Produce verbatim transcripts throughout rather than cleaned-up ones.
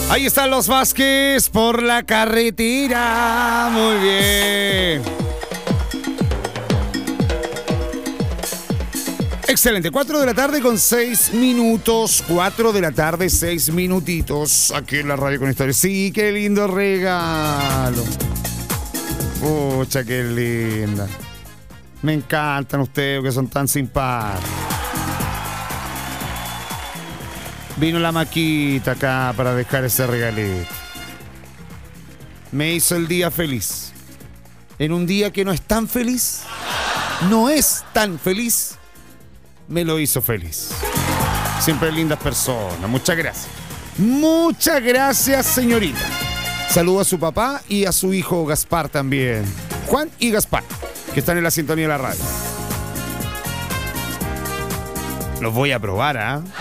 Ahí están los Vázquez por la carretera. Muy bien. Excelente. cuatro de la tarde con seis minutos. cuatro de la tarde, seis minutitos. Aquí en la radio con historia. Sí, qué lindo regalo. Pucha, qué linda. Me encantan ustedes que son tan simpáticos. Vino la Maquita acá para dejar ese regalito. Me hizo el día feliz. En un día que no es tan feliz, no es tan feliz, me lo hizo feliz. Siempre lindas personas. Muchas gracias. Muchas gracias, señorita. Saludo a su papá y a su hijo Gaspar también. Juan y Gaspar, que están en la sintonía de la radio. Los voy a probar, ¿ah? ¿eh?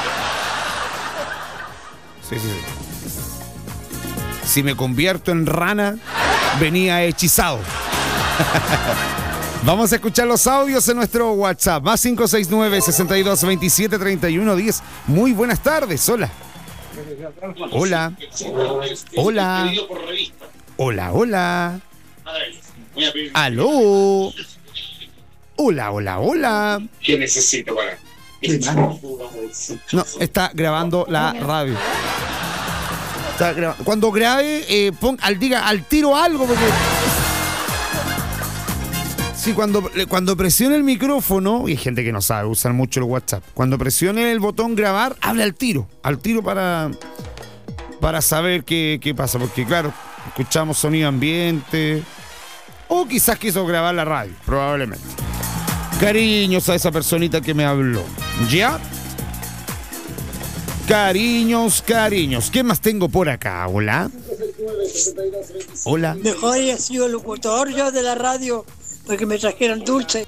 Sí, sí, sí. Si me convierto en rana, venía hechizado. Vamos a escuchar los audios en nuestro WhatsApp. Más cinco seis nueve, sesenta y dos, veintisiete, treinta y uno, diez. Muy buenas tardes. Hola. Hola. Hola. Hola, hola. Aló. Hola, hola, hola. ¿Qué necesito para...? No, está grabando la radio. Está graba- Cuando grabe, eh, pon, al, diga al tiro algo, porque... Sí, cuando, cuando presione el micrófono, y hay gente que no sabe usar mucho el WhatsApp, cuando presione el botón grabar, hable al tiro, al tiro para, para saber qué, qué pasa, porque claro, escuchamos sonido ambiente, o quizás quiso grabar la radio, probablemente. Cariños a esa personita que me habló. ¿Ya? Cariños, cariños. ¿Qué más tengo por acá? Hola. Hola. Mejor haya sido locutor yo de la radio porque me trajeron dulce.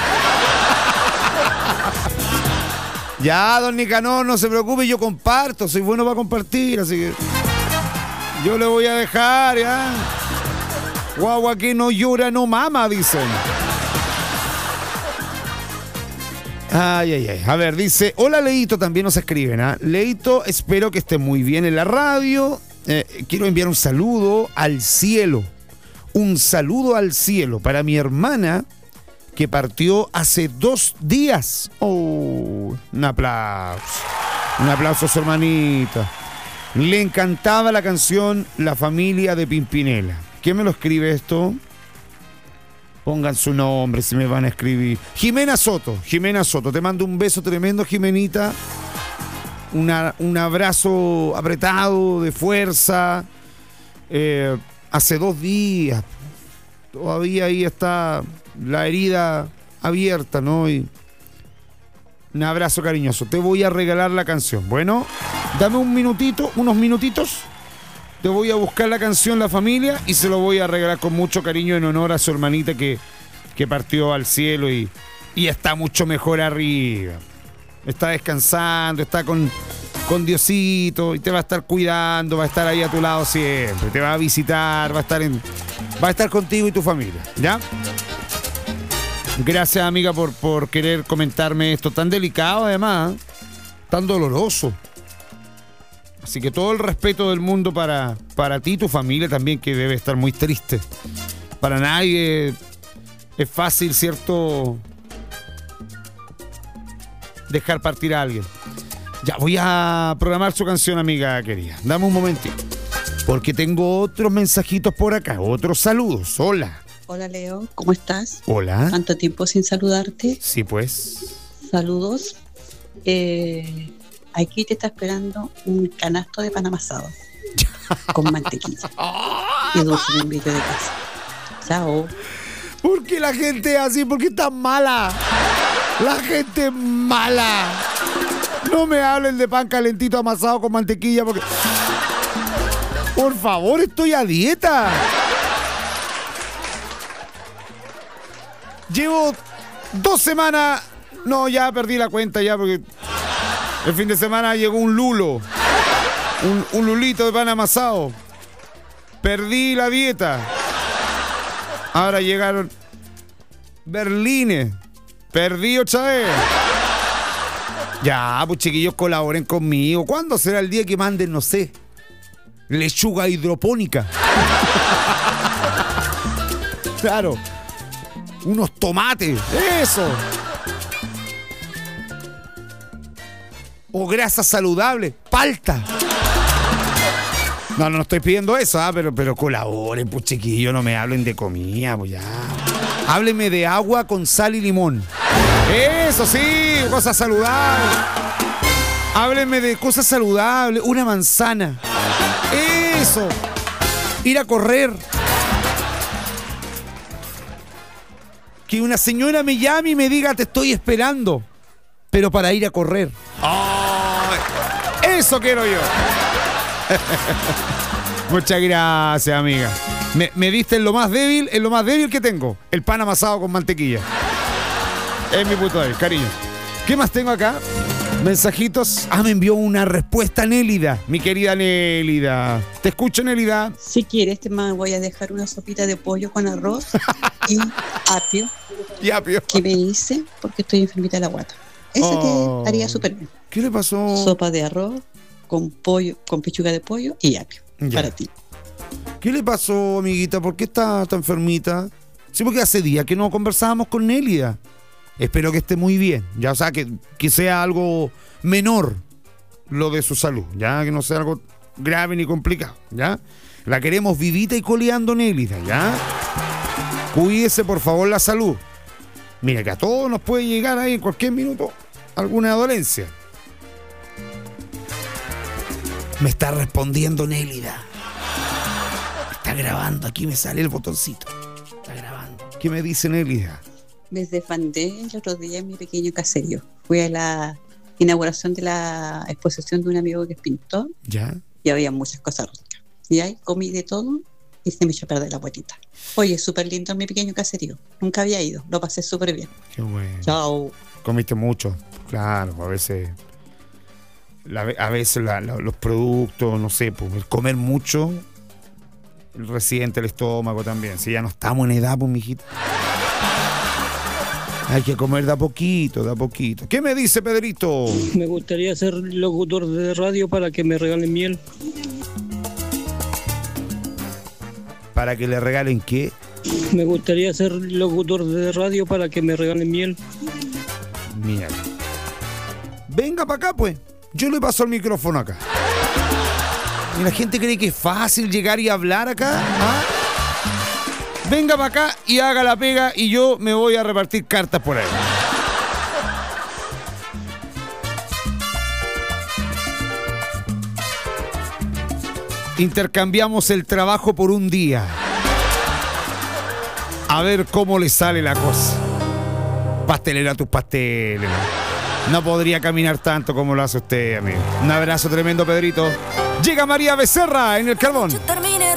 Ya, don Nicanor, no se preocupe, yo comparto. Soy bueno para compartir, así que... Yo le voy a dejar, ¿ya? Guagua que no llora, no mama, dicen. Ay, ay, ay. A ver, dice, hola Leito, también nos escriben, ¿ah? Leito, espero que esté muy bien en la radio. Eh, quiero enviar un saludo al cielo. Un saludo al cielo para mi hermana que partió hace dos días. Oh, un aplauso. Un aplauso a su hermanita. Le encantaba la canción La Familia de Pimpinela. ¿Quién me lo escribe esto? Pongan su nombre si me van a escribir. Jimena Soto, Jimena Soto, te mando un beso tremendo, Jimenita. Una, un abrazo apretado, de fuerza. Eh, hace dos días, todavía ahí está la herida abierta, ¿no? Y un abrazo cariñoso. Te voy a regalar la canción. Bueno, dame un minutito, unos minutitos. Te voy a buscar la canción La Familia y se lo voy a regalar con mucho cariño en honor a su hermanita que, que partió al cielo y, y está mucho mejor arriba. Está descansando, está con, con Diosito y te va a estar cuidando, va a estar ahí a tu lado siempre, te va a visitar, va a estar en, va a estar contigo y tu familia, ¿ya? Gracias, amiga, por, por querer comentarme esto tan delicado, además, tan doloroso. Así que todo el respeto del mundo para, para ti y tu familia también, que debe estar muy triste. Para nadie es fácil, ¿cierto?, dejar partir a alguien. Ya, voy a programar su canción, amiga querida. Dame un momentito, porque tengo otros mensajitos por acá, otros saludos. Hola. Hola, Leo, ¿cómo estás? Hola. Tanto tiempo sin saludarte. Sí, pues. Saludos. Eh... Aquí te está esperando un canasto de pan amasado con mantequilla y dulce membrillo de casa. Chao. ¿Por qué la gente es así? ¿Por qué es tan mala? La gente es mala. No me hablen de pan calentito amasado con mantequilla porque... Por favor, estoy a dieta. Llevo dos semanas... No, ya perdí la cuenta ya porque... El fin de semana llegó un lulo, un, un lulito de pan amasado. Perdí la dieta. Ahora llegaron berlines. Perdí otra vez. Ya, pues chiquillos, colaboren conmigo. ¿Cuándo será el día que manden, no sé, lechuga hidropónica. Claro. Unos tomates. Eso. O grasa saludable. Palta. No, no estoy pidiendo eso, ¿ah? pero, pero colaboren, pues chiquillos, no me hablen de comida, pues ya. Háblenme de agua con sal y limón. Eso sí, cosas saludables. Háblenme de cosas saludables, una manzana. Eso. Ir a correr. Que una señora me llame y me diga, te estoy esperando, pero para ir a correr. Oh, eso quiero yo. Muchas gracias, amiga. Me, me diste en lo más débil, en lo más débil que tengo. El pan amasado con mantequilla. Es mi punto débil, cariño. ¿Qué más tengo acá? Mensajitos. Ah, me envió una respuesta Nélida, mi querida Nélida. Te escucho, Nélida. Si quieres, te voy a dejar una sopita de pollo con arroz y apio. Y apio. Que me hice porque estoy enfermita de la guata. Esa oh, te haría súper bien. ¿Qué le pasó? Sopa de arroz con pollo, con pechuga de pollo y apio. Ya. Para ti. ¿Qué le pasó, amiguita? ¿Por qué está tan enfermita? Sí, porque hace días que no conversábamos con Nélida. Espero que esté muy bien, ya, o sea, que, que sea algo menor lo de su salud, ya, que no sea algo grave ni complicado, ya. La queremos vivita y coleando, Nélida, ya. Cuídese, por favor, la salud. Mira, que a todos nos puede llegar ahí en cualquier minuto alguna dolencia. Me está respondiendo Nélida. Está grabando, aquí me sale el botoncito. Está grabando. ¿Qué me dice Nélida? Me desbandé el otro día en mi pequeño caserío. Fui a la inauguración de la exposición de un amigo que es pintor. Ya. Y había muchas cosas ricas. Y ahí comí de todo y se me echó a perder la abuelita. Oye, súper lindo en mi pequeño caserío. Nunca había ido. Lo pasé súper bien. Qué bueno. Chao. Comiste mucho. Claro, a veces... La, a veces la, la, los productos, no sé, pues, el comer mucho resiente el estómago también. Si ya no estamos en edad, pues, mijita. Hay que comer de a poquito, de a poquito. ¿Qué me dice Pedrito? Me gustaría ser locutor de radio para que me regalen miel. ¿Para que le regalen qué? Me gustaría ser locutor de radio para que me regalen miel. Mira. Venga para acá, pues. Yo le paso el micrófono acá. ¿Y la gente cree que es fácil llegar y hablar acá? ¿Ah? Venga para acá y haga la pega y yo me voy a repartir cartas por ahí. Intercambiamos el trabajo por un día. A ver cómo le sale la cosa. Pastelera tus pasteles. No podría caminar tanto como lo hace usted, amigo. Un abrazo tremendo, Pedrito. Llega María Becerra en el Carbón.